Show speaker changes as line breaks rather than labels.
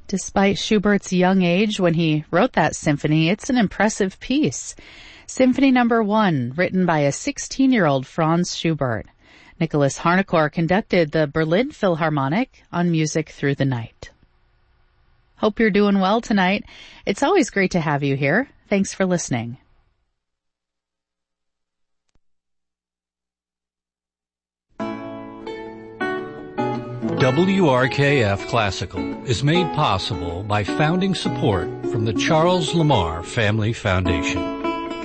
Despite Schubert's young age when he wrote that symphony, it's an impressive piece. Symphony No. 1, written by a 16-year-old Franz Schubert. Nicholas Harnoncourt conducted the Berlin Philharmonic on Music Through the Night. Hope you're doing well tonight. It's always great to have you here. Thanks for listening.
WRKF Classical is made possible by founding support from the Charles Lamar Family Foundation.